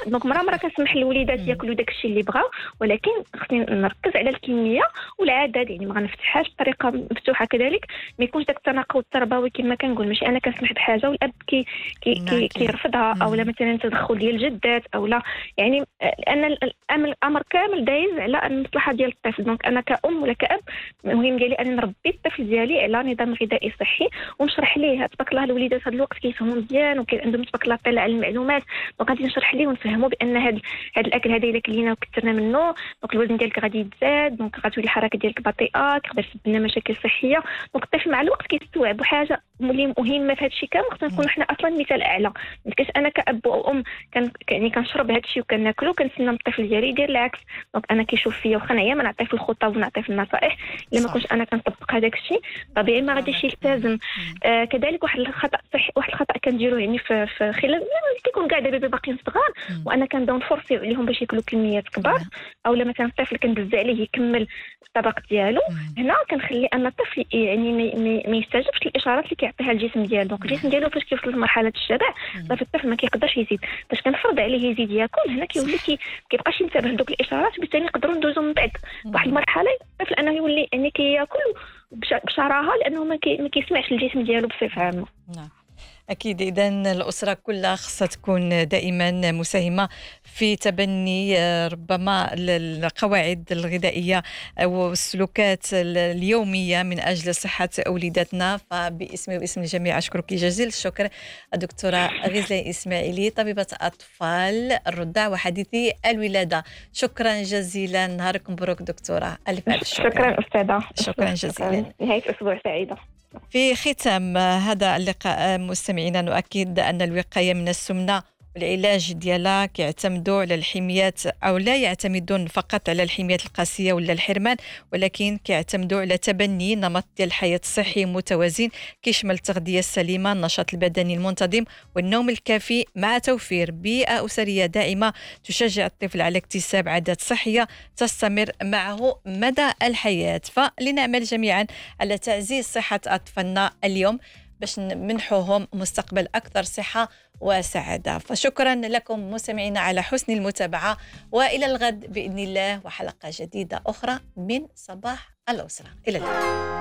دونك مرة كنسمح للوليدات ياكلوا داكشي اللي بغاو، ولكن خصني نركز على الكميه والعدد. يعني ما غنفتحهاش بطريقه مفتوحه كذلك، ما يكونش داك التناقض التربوي كما كنقول. ماشي انا كنسمح بحاجه والاب كيرفضها، او لا مثلا تدخل ديال الجدات او لا. يعني لان الامر كامل دايز على المصلحه ديال الطفل. دونك انا كأم ولا كأب المهم ديالي انا نربي الطفل ديالي على نظام غذائي صحي، ونشرح ليه. تبارك الله الوليدات هذا الوقت كيفهموا مزيان وكاين عندهم تبارك الله طلع على المعلومات. دونك غادي نشرح ليه ونفهموا بان هذا الاكل هذا الا كلينا وكثرنا منه دونك الوزن ديالك غادي يتزاد، دونك غتولي الحركه ديالك بطيئه، تقدر تسبب لنا مشاكل صحيه. دونك الطفل مع الوقت كيستوعب. وحاجه مهمه في هذا الشيء كامل خصنا نكون حنا اصلا مثال اعلى. ما كاينش انا كأب او ام يعني كنشرب هذا الشيء وكناكلو كنتسنى من الطفل ديالي يدير العكس. دونك انا كيشوف فيا واخا نعيا ما نعطيه في الخطاب ونعطيه في النصائح، الا ما كنتش انا كنطبق هذاك الشيء طبيعي ما غاديش يلتزم. كذلك واحد الخطا كنديرو يعني في خلال كيكون كاع دابا باقيين صغار وانا كنبداو نفرسيو عليهم باش ياكلوا كميات كبار، او لا مثلا الطفل كندز عليه يكمل الطبق ديالو. هنا كنخلي ان الطفل يعني ما يستجبش للاشارات اللي كيعطيها الجسم ديالو. دونك الجسم ديالو فاش كيوصل لمرحله الشبع صافي الطفل ما كيقدرش يزيد. فاش كنفرض عليه يزيد ياكل هنا كيولي كيبقاش ينتبه لدوك الاشارات، وبالتالي نقدروا ندوزو من بعد واحد المرحله الطفل انه يولي يعني كياكل بشراهه لانه ما كيسمعش الجسم ديالو بصفه عامه. أكيد. إذن الأسرة كلها خصها تكون دائما مساهمة في تبني ربما القواعد الغذائية والسلوكات اليومية من أجل صحة أولادنا. فباسمي واسم الجميع أشكرك جزيل الشكر الدكتورة غزلة إسماعيلي، طبيبة أطفال الرضع وحديثي الولادة. شكرا جزيلا، نهاركم مبروك دكتورة. ألف شكر. شكرا أستاذة، شكرا جزيلا. نهاية أسبوع سعيدة. في ختام هذا اللقاء مستمعينا نؤكد أن الوقاية من السمنة والعلاج ديالها كيعتمدوا على الحميات، أو لا يعتمدون فقط على الحميات القاسية ولا الحرمان، ولكن كيعتمدوا على تبني نمط ديال الحياة الصحي متوازن كيشمل التغذية السليمة، النشاط البدني المنتظم والنوم الكافي، مع توفير بيئة أسرية داعمة تشجع الطفل على اكتساب عادات صحية تستمر معه مدى الحياة. فلنعمل جميعا على تعزيز صحة أطفالنا اليوم باش نمنحوهم مستقبل أكثر صحة وسعادة. فشكرا لكم مستمعينا على حسن المتابعة، وإلى الغد بإذن الله وحلقة جديدة أخرى من صباح الأسرة. إلى اللقاء.